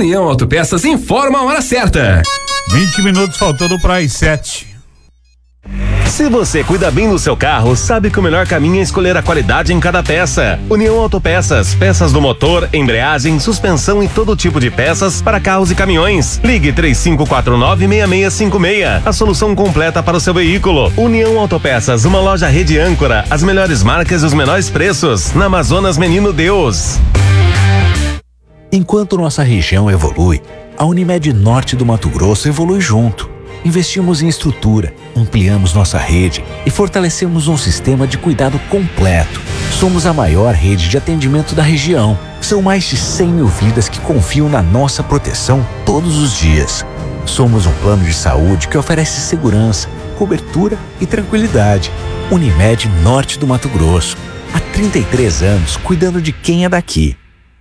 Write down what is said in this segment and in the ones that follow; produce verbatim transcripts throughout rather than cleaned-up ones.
União Autopeças informa a hora certa. vinte minutos faltando para as sete. Se você cuida bem do seu carro, sabe que o melhor caminho é escolher a qualidade em cada peça. União Autopeças, peças do motor, embreagem, suspensão e todo tipo de peças para carros e caminhões. Ligue três cinco quatro nove, seis seis cinco seis, a solução completa para o seu veículo. União Autopeças, uma loja rede âncora, as melhores marcas e os menores preços, na Amazonas Menino Deus. Enquanto nossa região evolui, a Unimed Norte do Mato Grosso evolui junto. Investimos em estrutura, ampliamos nossa rede e fortalecemos um sistema de cuidado completo. Somos a maior rede de atendimento da região. São mais de cem mil vidas que confiam na nossa proteção todos os dias. Somos um plano de saúde que oferece segurança, cobertura e tranquilidade. Unimed Norte do Mato Grosso. Há trinta e três anos cuidando de quem é daqui.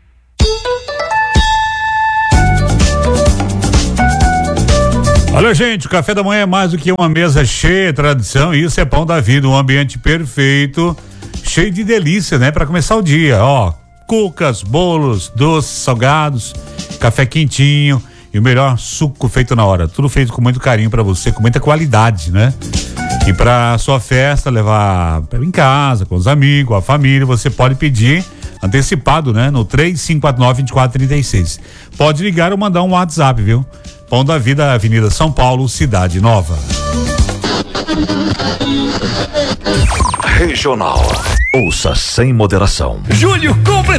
Olha, gente, o café da manhã é mais do que uma mesa cheia de tradição, isso é Pão da Vida, um ambiente perfeito, cheio de delícia, né? Para começar o dia, ó, cucas, bolos, doces, salgados, café quentinho e o melhor suco feito na hora, tudo feito com muito carinho para você, com muita qualidade, né? E para sua festa, levar em casa, com os amigos, a família, você pode pedir antecipado, né? No três cinco quatro nove, vinte e quatro trinta e seis. Pode ligar ou mandar um WhatsApp, viu? Pão da Vida, Avenida São Paulo, Cidade Nova. Regional. Ouça sem moderação. Julho completou